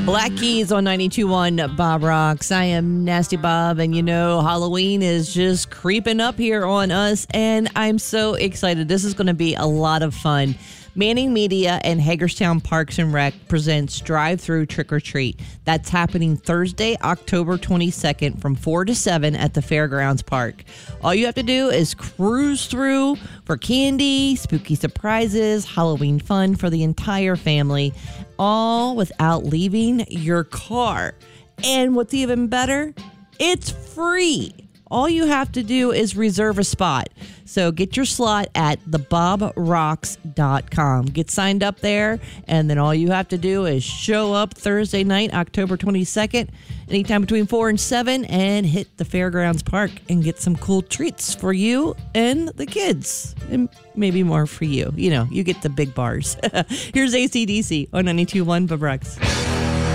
Black Keys on 92.1 Bob Rocks. I am Nasty Bob, and you know, Halloween is just creeping up here on us, and I'm so excited. This is going to be a lot of fun. Manning Media and Hagerstown Parks and Rec presents Drive-Thru Trick or Treat. That's happening Thursday, October 22nd from 4 to 7 at the Fairgrounds Park. All you have to do is cruise through for candy, spooky surprises, Halloween fun for the entire family, all without leaving your car. And what's even better, it's free. All you have to do is reserve a spot. So get your slot at thebobrocks.com. Get signed up there, and then all you have to do is show up Thursday night, October 22nd, anytime between 4 and 7, and hit the Fairgrounds Park and get some cool treats for you and the kids. And maybe more for you. You know, you get the big bars. Here's AC/DC on 92.1 Bob Rocks.